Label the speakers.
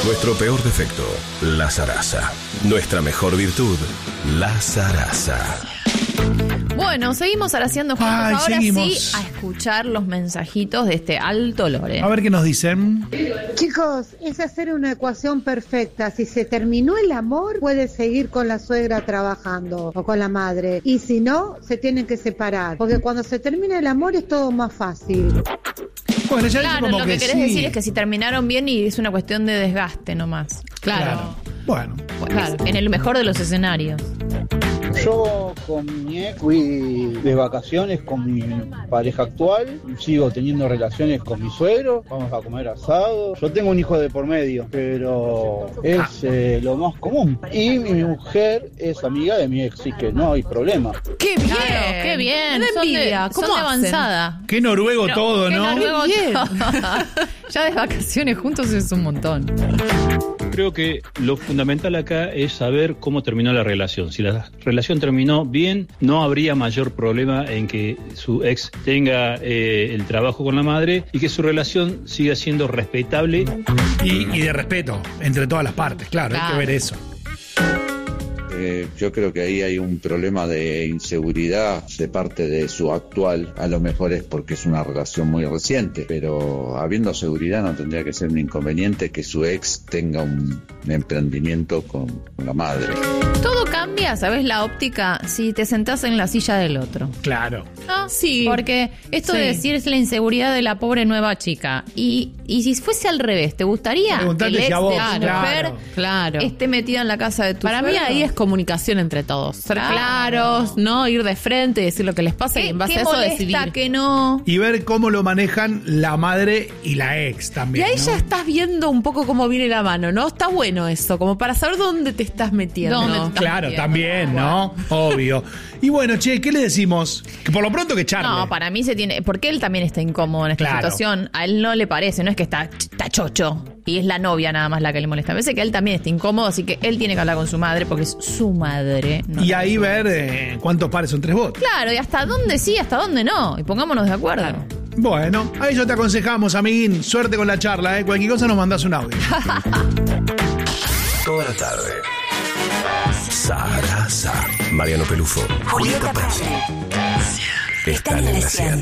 Speaker 1: Nuestro peor defecto, la zaraza. Nuestra mejor virtud, la zaraza.
Speaker 2: Bueno, seguimos zaraseando juntos.
Speaker 3: Ay,
Speaker 2: ahora
Speaker 3: seguimos.
Speaker 2: sí, a escuchar los mensajitos de este alto lore.
Speaker 3: A ver qué nos dicen.
Speaker 4: Chicos, es hacer una ecuación perfecta. Si se terminó el amor, puede seguir con la suegra trabajando o con la madre. Y si no, se tienen que separar. Porque cuando se termina el amor es todo más fácil.
Speaker 3: Bueno, ya
Speaker 2: Claro,
Speaker 3: como
Speaker 2: lo que querés
Speaker 3: sí.
Speaker 2: decir es que si terminaron bien y es una cuestión de desgaste nomás.
Speaker 3: Claro. Bueno.
Speaker 2: Claro, en el mejor de los escenarios.
Speaker 5: Yo con mi ex fui de vacaciones con mi pareja actual, sigo teniendo relaciones con mi suegro, vamos a comer asado. Yo tengo un hijo de por medio, pero es lo más común. Y mi mujer es amiga de mi ex, así que no hay problema.
Speaker 2: ¡Qué bien!
Speaker 6: Claro,
Speaker 2: ¡Qué bien!
Speaker 6: Me da envidia.
Speaker 2: Son
Speaker 6: ¿Cómo
Speaker 2: de
Speaker 6: hacen?
Speaker 2: avanzada.
Speaker 3: Qué noruego todo,
Speaker 2: Qué
Speaker 3: ¿no?
Speaker 2: noruego
Speaker 6: Bien.
Speaker 2: todo. Ya de vacaciones juntos es un montón.
Speaker 7: Creo que lo fundamental acá es saber cómo terminó la relación. Si la relación terminó bien, no habría mayor problema en que su ex tenga el trabajo con la madre y que su relación siga siendo respetable.
Speaker 3: Y de respeto entre todas las partes, claro, hay
Speaker 6: Claro.
Speaker 3: que ver eso.
Speaker 8: Yo creo que ahí hay un problema de inseguridad de parte de su actual. A lo mejor es porque es una relación muy reciente, pero habiendo seguridad no tendría que ser un inconveniente que su ex tenga un emprendimiento con la madre.
Speaker 2: Todo cambia, ¿sabes? La óptica si te sentás en la silla del otro.
Speaker 3: Claro.
Speaker 2: ¿No?
Speaker 6: Sí.
Speaker 2: Porque esto de
Speaker 6: Sí.
Speaker 2: decir es la inseguridad de la pobre nueva chica. Y si fuese al revés, ¿te gustaría que
Speaker 3: Preguntale
Speaker 2: el
Speaker 3: si
Speaker 2: ex
Speaker 3: a vos,
Speaker 2: de tu
Speaker 3: claro.
Speaker 2: mujer
Speaker 6: Claro.
Speaker 2: esté metido en la casa de tu
Speaker 6: Para mí
Speaker 2: suegro?
Speaker 6: ahí es comunicación entre todos. Ser
Speaker 2: Claro.
Speaker 6: claros, ¿no? Ir de frente, decir lo que les pasa y en base
Speaker 2: ¿Qué
Speaker 6: a eso
Speaker 2: molesta,
Speaker 6: decidir.
Speaker 2: que no?
Speaker 3: Y ver cómo lo manejan la madre y la ex
Speaker 6: Y
Speaker 3: también.
Speaker 6: ahí
Speaker 3: ¿no?
Speaker 6: ya estás viendo un poco cómo viene la mano, ¿no? Está bueno eso, como para saber dónde te estás metiendo.
Speaker 2: ¿Dónde te estás
Speaker 3: Claro,
Speaker 2: metiendo?
Speaker 3: también, ¿no? Obvio. Y bueno, che, ¿qué le decimos? Que por lo pronto que charle.
Speaker 2: No, para mí se tiene... Porque él también está incómodo en esta
Speaker 3: Claro.
Speaker 2: situación. A él no le parece, no es que está chocho. Y es la novia nada más la que le molesta. Me parece que él también está incómodo, así que él tiene que hablar con su madre porque es su madre. No
Speaker 3: Y
Speaker 2: la
Speaker 3: ahí
Speaker 2: suya.
Speaker 3: ver cuántos pares son 3 votos.
Speaker 2: Claro, y hasta dónde sí, hasta dónde no. Y pongámonos de acuerdo.
Speaker 3: Bueno, ahí yo te aconsejamos, amiguín. Suerte con la charla, ¿eh? Cualquier cosa nos mandás un audio.
Speaker 1: Toda la tarde. Zaraza. Mariano Pelufo. Julieta Persi. Están en la 100.